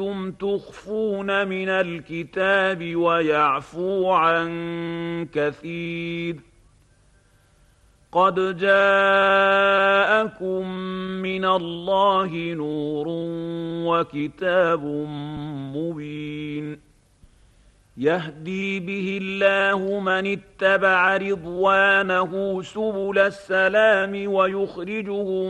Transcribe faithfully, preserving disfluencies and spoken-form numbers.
كنتم تخفون من الكتاب ويعفو عن كثير قد جاءكم من الله نور وكتاب مبين يهدي به الله من اتبع رضوانه سبل السلام ويخرجهم